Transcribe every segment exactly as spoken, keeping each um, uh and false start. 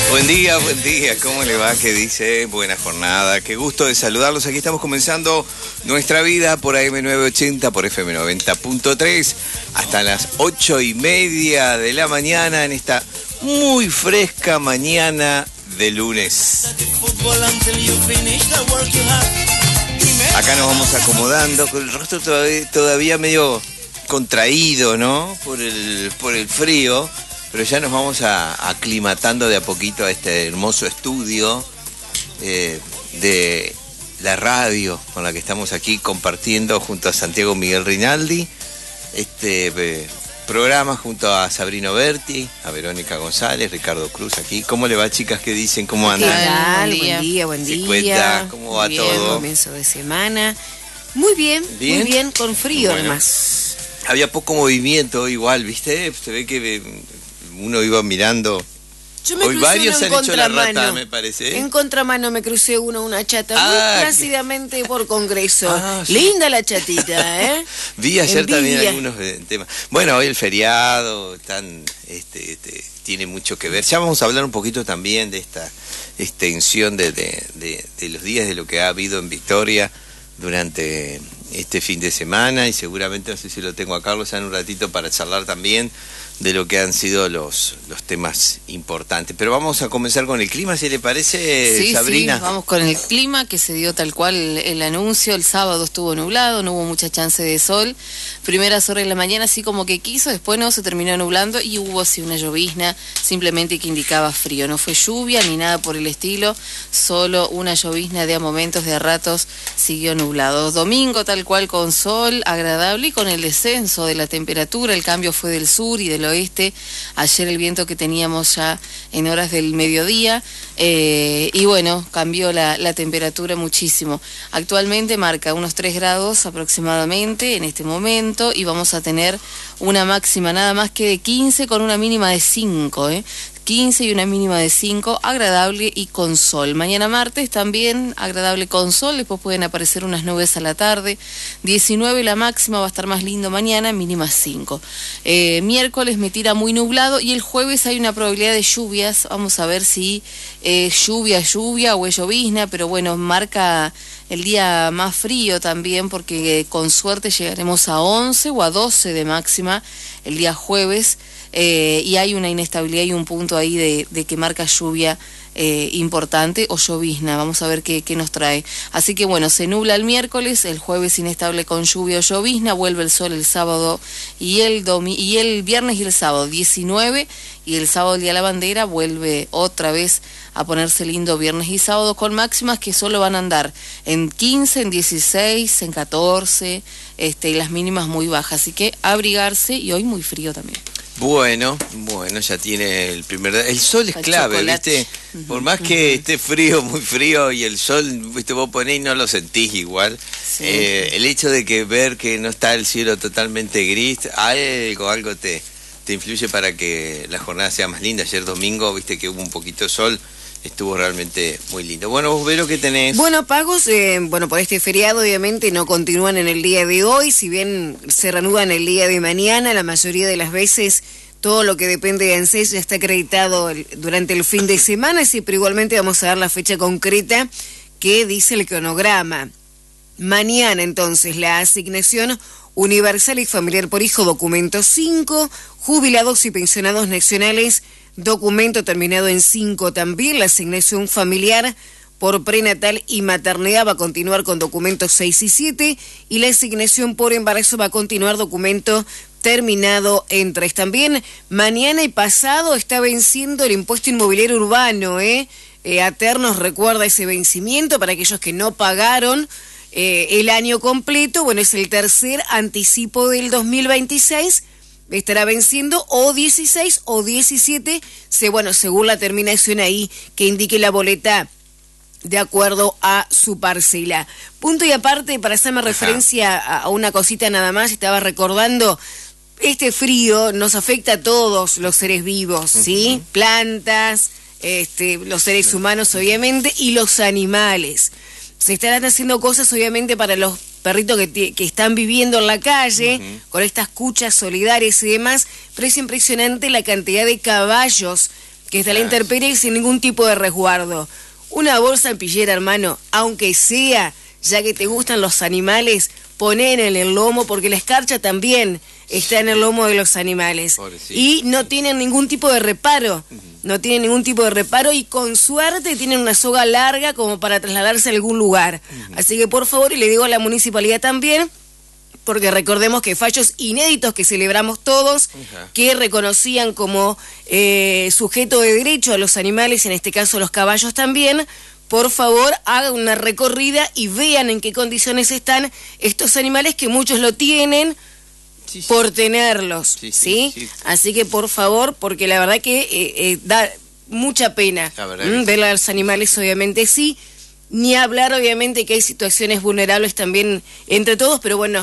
Buen día, buen día, ¿cómo le va? ¿Qué dice? Buena jornada, qué gusto de saludarlos. Aquí estamos comenzando nuestra vida por A M novecientos ochenta, por F M noventa punto tres, hasta las ocho y media de la mañana en esta muy fresca mañana de lunes. Acá nos vamos acomodando, con el rostro todavía, todavía medio contraído, ¿no? Por el, por el frío. Pero ya nos vamos a, aclimatando de a poquito a este hermoso estudio eh, de la radio con la que estamos aquí compartiendo junto a Santiago Miguel Rinaldi este eh, programa junto a Sabrina Berti, a Verónica González, Ricardo Cruz aquí. ¿Cómo le va, chicas? ¿Qué dicen? ¿Cómo andan? Buen día, buen día. Buen día. Cuenta, ¿cómo va bien, todo? Comienzo de semana. Muy bien, bien, muy bien, con frío bueno, además. Había poco movimiento igual, ¿viste? Se ve que uno iba mirando. Yo me Hoy crucé varios uno han en hecho la contramano. rata, me parece. En contramano me crucé uno, una chata, ah, muy plácidamente por Congreso. Ah, sí. Linda la chatita, ¿eh? Vi ayer Envidia. también algunos temas. Bueno, hoy el feriado tan, este, este, tiene mucho que ver. Ya vamos a hablar un poquito también de esta extensión de, de, de, de los días, de lo que ha habido en Victoria durante este fin de semana, y seguramente, no sé si lo tengo a Carlos en un ratito para charlar también de lo que han sido los, los temas importantes. Pero vamos a comenzar con el clima, si le parece, sí, Sabrina. Sí, vamos con el clima, que se dio tal cual el, el anuncio. El sábado estuvo nublado, no hubo mucha chance de sol. Primeras horas de la mañana así como que quiso, después no, se terminó nublando y hubo así una llovizna, simplemente que indicaba frío. No fue lluvia ni nada por el estilo, solo una llovizna de a momentos, de a ratos, siguió nublado. Domingo tal cual con sol, agradable y con el descenso de la temperatura. El cambio fue del sur y del oeste. Ayer el viento que teníamos ya en horas del mediodía eh, y bueno, cambió la, la temperatura muchísimo. Actualmente marca unos tres grados aproximadamente en este momento y vamos a tener una máxima nada más que de quince con una mínima de cinco, ¿eh? quince y una mínima de cinco, agradable y con sol. Mañana martes también agradable con sol, después pueden aparecer unas nubes a la tarde, diecinueve la máxima, va a estar más lindo mañana, mínima cinco. Eh, miércoles me tira muy nublado y el jueves hay una probabilidad de lluvias, vamos a ver si eh, lluvia, lluvia o es llovizna, pero bueno, marca el día más frío también porque eh, con suerte llegaremos a once o a doce de máxima el día jueves. Eh, y hay una inestabilidad y un punto ahí de, de que marca lluvia eh, importante o llovizna. Vamos a ver qué, qué nos trae. Así que bueno, se nubla el miércoles, el jueves inestable con lluvia o llovizna, vuelve el sol el sábado y el domi y el viernes y el sábado diecinueve, y el sábado el día de la bandera vuelve otra vez a ponerse lindo viernes y sábado con máximas que solo van a andar en quince, en dieciséis, en catorce, este, y las mínimas muy bajas. Así que abrigarse, y hoy muy frío también. Bueno, bueno, ya tiene el primer... El sol es el clave, chocolate. ¿Viste? Uh-huh, Por más que uh-huh. esté frío, muy frío, y el sol, ¿viste? Vos ponés y no lo sentís igual. Sí. Eh, el hecho de que ver que no está el cielo totalmente gris, algo, algo te, te influye para que la jornada sea más linda. Ayer domingo, viste que hubo un poquito de sol, estuvo realmente muy lindo. Bueno, vos, Vero, ¿qué tenés? Bueno, pagos, eh, bueno, por este feriado obviamente no continúan en el día de hoy, si bien se reanudan el día de mañana, la mayoría de las veces todo lo que depende de ANSES ya está acreditado el, durante el fin de semana, sí, pero igualmente vamos a dar la fecha concreta que dice el cronograma. Mañana entonces la asignación universal y familiar por hijo, documento cinco, jubilados y pensionados nacionales, documento terminado en cinco también. La asignación familiar por prenatal y maternidad va a continuar con documentos seis y siete, y la asignación por embarazo va a continuar documento terminado en tres. También mañana y pasado está venciendo el impuesto inmobiliario urbano, ¿eh? eh ATER nos recuerda ese vencimiento para aquellos que no pagaron eh, el año completo. Bueno, es el tercer anticipo del dos mil veintiséis. Estará venciendo o dieciséis o diecisiete, se, bueno, según la terminación ahí que indique la boleta de acuerdo a su parcela. Punto y aparte, para hacerme referencia a, a una cosita nada más, estaba recordando, este frío nos afecta a todos los seres vivos, ¿sí? Uh-huh. Plantas, este, los seres humanos obviamente, y los animales. Se estarán haciendo cosas obviamente para los perritos que, que están viviendo en la calle, uh-huh. con estas cuchas solidarias y demás, pero es impresionante la cantidad de caballos que está a la intemperie sin ningún tipo de resguardo. Una bolsa arpillera, hermano, aunque sea, ya que te gustan los animales, poner en el lomo, porque la escarcha también está en el lomo de los animales. Pobrecito. Y no tienen ningún tipo de reparo, no tienen ningún tipo de reparo y con suerte tienen una soga larga como para trasladarse a algún lugar. Uh-huh. Así que por favor, y le digo a la municipalidad también, porque recordemos que fallos inéditos que celebramos todos, uh-huh. que reconocían como eh, sujeto de derecho a los animales, en este caso los caballos también, por favor hagan una recorrida y vean en qué condiciones están estos animales que muchos lo tienen sí, sí. por tenerlos, ¿sí? ¿sí? sí, sí. Así que por favor, porque la verdad que eh, eh, da mucha pena ¿m? ver a los animales, obviamente sí, ni hablar obviamente que hay situaciones vulnerables también entre todos, pero bueno,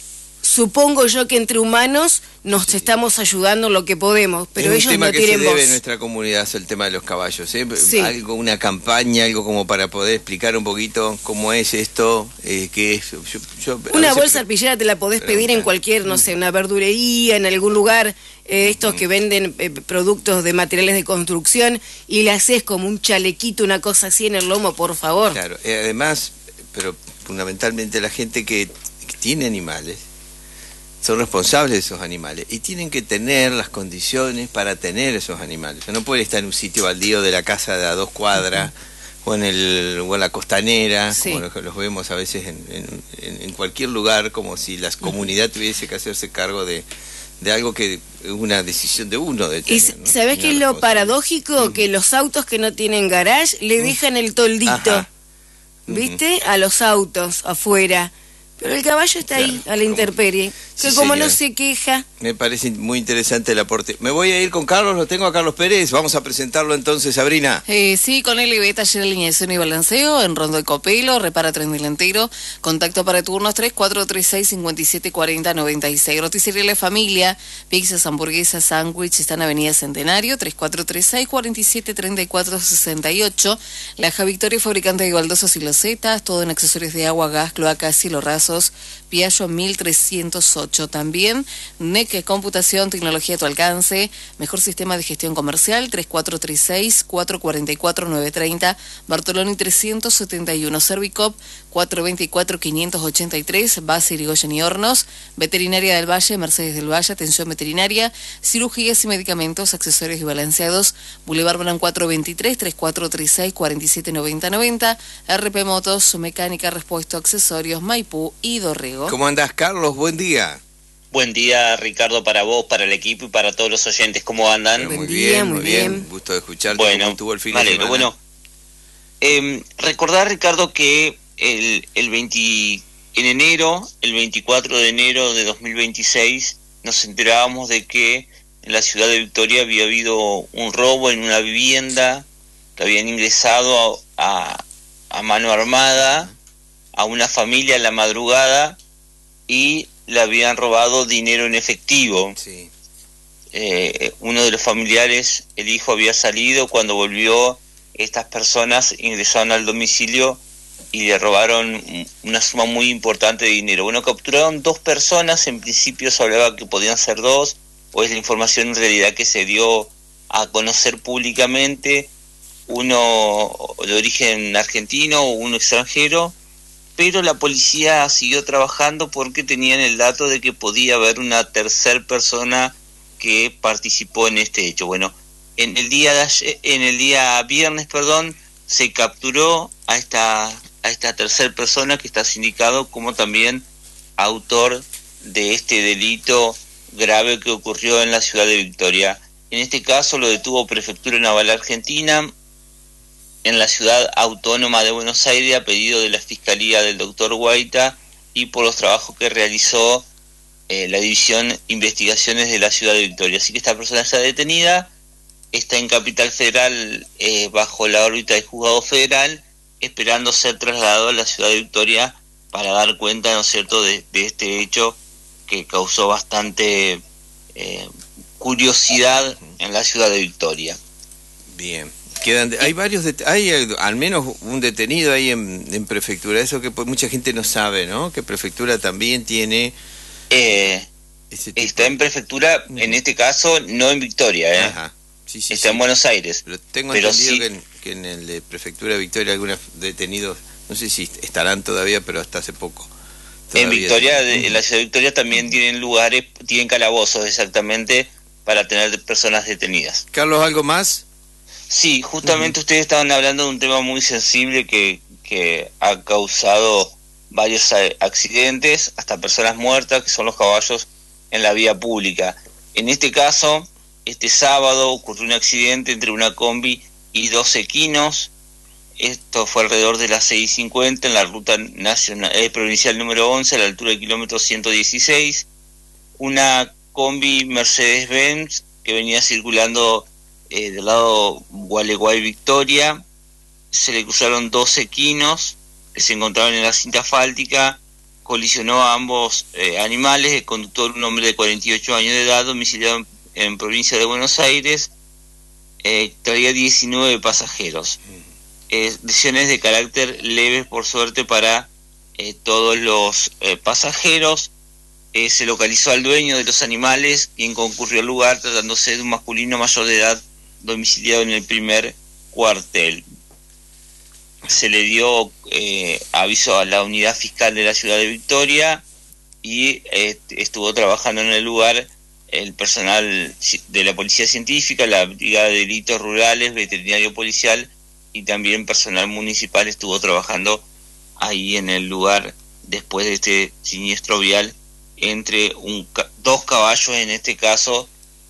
supongo yo que entre humanos nos sí. estamos ayudando en lo que podemos, pero ellos no tienen voz. Es un tema que se debe en nuestra comunidad, el tema de los caballos, ¿eh? Sí. Algo, una campaña, algo como para poder explicar un poquito cómo es esto, eh, qué es. Yo, yo, una bolsa arpillera te la podés pedir en cualquier, no sé, una verdurería, en algún lugar, eh, estos mm. que venden eh, productos de materiales de construcción, y le haces como un chalequito, una cosa así en el lomo, por favor. Claro, eh, además, pero fundamentalmente la gente que, que tiene animales, son responsables de esos animales y tienen que tener las condiciones para tener esos animales. No puede estar en un sitio baldío de la casa de a dos cuadras uh-huh. o en el o en la costanera, sí. como los, los vemos a veces en, en, en cualquier lugar, como si la comunidad tuviese que hacerse cargo de, de algo que es una decisión de uno de tener, ¿no? ¿Sabés qué es lo paradójico? Uh-huh. Que los autos que no tienen garage le dejan el toldito, Ajá. ¿viste? Uh-huh. A los autos afuera. Pero el caballo está claro, ahí, a la intemperie, que sí, como señora. No se queja. Me parece muy interesante el aporte. Me voy a ir con Carlos, lo tengo a Carlos Pérez, vamos a presentarlo entonces, Sabrina. Eh, sí, con él y ve taller de alineación y balanceo, en Rondo de Copelo, repara tren delantero, contacto para turnos tres cuatro tres seis, cinco siete cuatro cero, nueve seis. Roticería La Familia, pizzas, hamburguesas, sándwich, está en Avenida Centenario, tres cuatro tres seis, cuatro siete tres cuatro seis ocho. Laja Victoria, fabricante de baldosas y losetas, todo en accesorios de agua, gas, cloacas, cielo raso, Piaggio mil trescientos ocho. También N E C Computación, tecnología a tu alcance, mejor sistema de gestión comercial, tres cuatro tres seis, cuatro cuatro cuatro, nueve tres cero, Bartoloni trescientos setenta y uno, Servicop cuatro dos cuatro, cinco ocho tres, Base Irigoyen y Hornos, Veterinaria del Valle, Mercedes del Valle, atención veterinaria, cirugías y medicamentos, accesorios y balanceados, Boulevard Blanc cuatro veintitrés, tres cuatro tres seis, cuatro siete nueve cero nueve cero, R P Motos, mecánica, repuesto, accesorios, Maipú y Dorrego. ¿Cómo andás, Carlos? Buen día. Buen día, Ricardo, para vos, para el equipo y para todos los oyentes. ¿Cómo andan? Bueno, muy día, bien, muy bien. bien. Gusto de escucharte. Bueno, ¿Cómo estuvo el fin vale, de semana? Bueno, eh, recordar, Ricardo, que el, el veinte, en enero, el veinticuatro de enero de dos mil veintiséis, nos enterábamos de que en la ciudad de Victoria había habido un robo en una vivienda, que habían ingresado a, a, a mano armada a una familia en la madrugada y le habían robado dinero en efectivo. Sí. Eh, uno de los familiares, el hijo, había salido. Cuando volvió, estas personas ingresaron al domicilio y le robaron una suma muy importante de dinero. Bueno, capturaron dos personas. En principio se hablaba que podían ser dos, o es la información en realidad que se dio a conocer públicamente, uno de origen argentino, uno extranjero, pero la policía siguió trabajando porque tenían el dato de que podía haber una tercer persona que participó en este hecho. Bueno, en el día de ayer, en el día viernes, perdón, se capturó a esta a esta tercer persona que está sindicado como también autor de este delito grave que ocurrió en la ciudad de Victoria. En este caso lo detuvo Prefectura Naval Argentina en la ciudad autónoma de Buenos Aires a pedido de la Fiscalía del doctor Guaita y por los trabajos que realizó eh, la División Investigaciones de la ciudad de Victoria. Así que esta persona está detenida, está en Capital Federal eh, bajo la órbita del Juzgado Federal, esperando ser trasladado a la ciudad de Victoria para dar cuenta, ¿no es cierto?, de, de este hecho que causó bastante eh, curiosidad en la ciudad de Victoria. Bien. Quedan, hay varios, det- hay al menos un detenido ahí en, en Prefectura, eso que pues, mucha gente no sabe, ¿no? Que Prefectura también tiene... Eh, está en Prefectura, uh-huh. En este caso, no en Victoria, ¿eh? Ajá. Sí, sí, está sí. en Buenos Aires. Pero tengo pero entendido sí, que, en, que en el de Prefectura de Victoria algunos detenidos, no sé si estarán todavía, pero hasta hace poco. en Victoria, tienen. de, en la ciudad de Victoria también tienen lugares, tienen calabozos exactamente para tener personas detenidas. Carlos, ¿algo más? Sí, justamente uh-huh. ustedes estaban hablando de un tema muy sensible que, que ha causado varios accidentes, hasta personas muertas, que son los caballos en la vía pública. En este caso, este sábado ocurrió un accidente entre una combi y dos equinos. Esto fue alrededor de las seis cincuenta en la ruta nacional, eh, provincial número once, a la altura del kilómetro ciento dieciséis. Una combi Mercedes-Benz que venía circulando eh, del lado Gualeguay-Victoria. Se le cruzaron dos equinos que se encontraban en la cinta asfáltica, colisionó a ambos eh, animales. El conductor, un hombre de cuarenta y ocho años de edad, domiciliado en, en provincia de Buenos Aires, eh, traía diecinueve pasajeros. Eh, lesiones de carácter leves, por suerte, para eh, todos los eh, pasajeros. Eh, se localizó al dueño de los animales, quien concurrió al lugar tratándose de un masculino mayor de edad domiciliado en el primer cuartel. Se le dio eh, aviso a la unidad fiscal de la ciudad de Victoria y eh, estuvo trabajando en el lugar el personal de la policía científica, la brigada de delitos rurales, veterinario policial y también personal municipal estuvo trabajando ahí en el lugar después de este siniestro vial entre un, dos caballos en este caso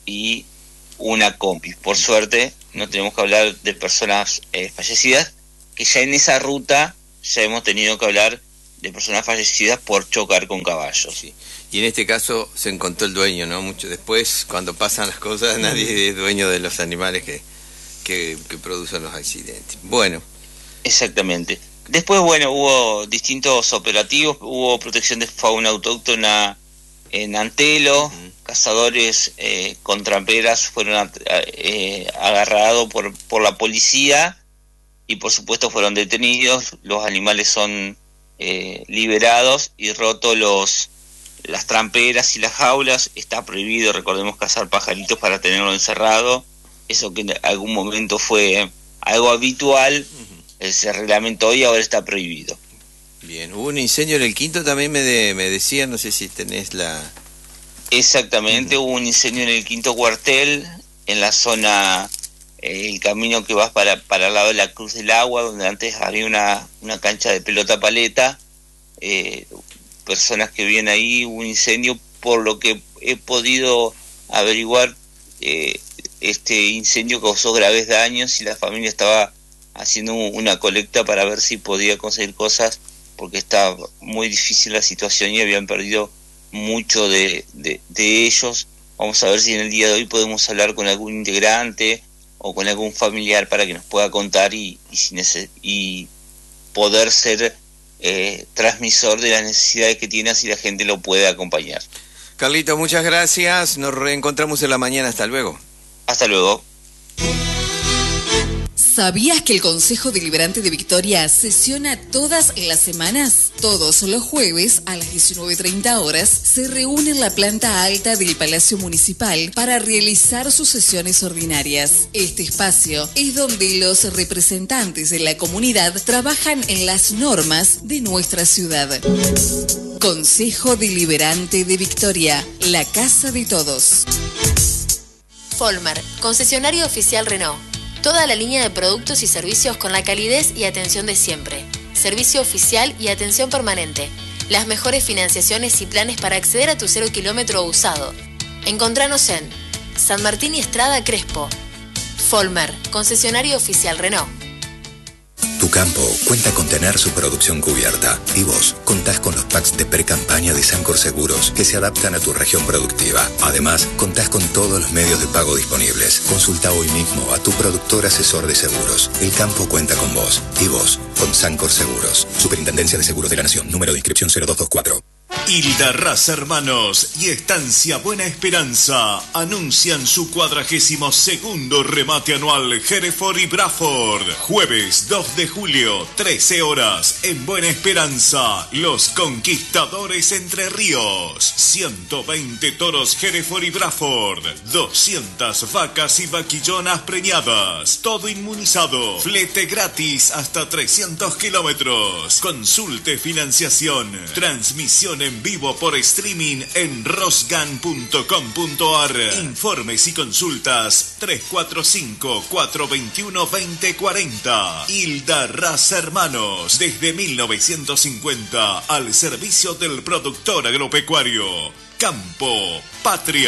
y una combi. Por suerte no tenemos que hablar de personas eh, fallecidas, que ya en esa ruta ya hemos tenido que hablar de personas fallecidas por chocar con caballos. Sí. Y en este caso se encontró el dueño, ¿no? Mucho después, cuando pasan las cosas, nadie es dueño de los animales que, que, que producen los accidentes. Bueno. Exactamente. Después, bueno, hubo distintos operativos, hubo protección de fauna autóctona en Antelo, uh-huh. cazadores eh, con tramperas fueron a, eh, agarrados por, por la policía y por supuesto fueron detenidos. Los animales son eh, liberados y roto los las tramperas y las jaulas. Está prohibido, recordemos, cazar pajaritos para tenerlo encerrado, eso que en algún momento fue algo habitual, uh-huh. se reglamentó y ahora está prohibido. Bien, hubo un incendio en el Quinto también, me, de, me decían, no sé si tenés la... Exactamente, uh-huh. hubo un incendio en el Quinto Cuartel, en la zona, eh, el camino que vas para, para el lado de la Cruz del Agua, donde antes había una, una cancha de pelota paleta, eh, personas que viven ahí, hubo un incendio, por lo que he podido averiguar, eh, este incendio causó graves daños y la familia estaba haciendo una colecta para ver si podía conseguir cosas, porque estaba muy difícil la situación y habían perdido mucho de, de, de ellos. Vamos a ver si en el día de hoy podemos hablar con algún integrante o con algún familiar para que nos pueda contar y, y, si neces- y poder ser eh, transmisor de las necesidades que tiene, si la gente lo puede acompañar. Carlito, muchas gracias, nos reencontramos en la mañana, hasta luego. Hasta luego. ¿Sabías que el Consejo Deliberante de Victoria sesiona todas las semanas? Todos los jueves a las diecinueve treinta horas se reúne en la planta alta del Palacio Municipal para realizar sus sesiones ordinarias. Este espacio es donde los representantes de la comunidad trabajan en las normas de nuestra ciudad. Consejo Deliberante de Victoria, la casa de todos. Folmar, concesionario oficial Renault. Toda la línea de productos y servicios con la calidez y atención de siempre. Servicio oficial y atención permanente. Las mejores financiaciones y planes para acceder a tu cero kilómetro usado. Encontranos en San Martín y Estrada Crespo. Folmar, concesionario oficial Renault. Tu campo cuenta con tener su producción cubierta y vos contás con los packs de pre-campaña de Sancor Seguros que se adaptan a tu región productiva. Además, contás con todos los medios de pago disponibles. Consulta hoy mismo a tu productor asesor de seguros. El campo cuenta con vos y vos con Sancor Seguros. Superintendencia de Seguros de la Nación. Número de inscripción cero dos dos cuatro. Hilda Raza Hermanos y Estancia Buena Esperanza anuncian su cuadragésimo segundo remate anual Hereford y Braford. Jueves dos de julio, trece horas, en Buena Esperanza, Los Conquistadores Entre Ríos. ciento veinte toros Hereford y Braford, doscientas vacas y vaquillonas preñadas, todo inmunizado, flete gratis hasta trescientos kilómetros. Consulte financiación, transmisión en vivo por streaming en rosgan punto com punto ar. Informes y consultas tres cuatro cinco, cuatro dos uno, dos cero cuatro cero. Hilda Raza Hermanos, desde mil novecientos cincuenta al servicio del productor agropecuario. Campo Patria.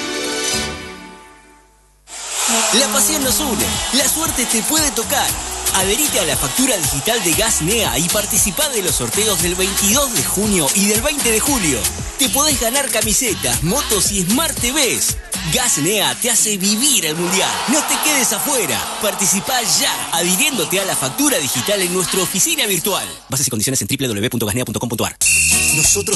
La pasión nos une, la suerte te puede tocar. Adherite a la factura digital de Gas N E A y participá de los sorteos del veintidós de junio y del veinte de julio. Te podés ganar camisetas, motos y Smart T Vs. Gas N E A te hace vivir el mundial. No te quedes afuera. Participá ya, adhiriéndote a la factura digital en nuestra oficina virtual. Bases y condiciones en doble u doble u doble u punto gas n e a punto com punto ar. Nosotros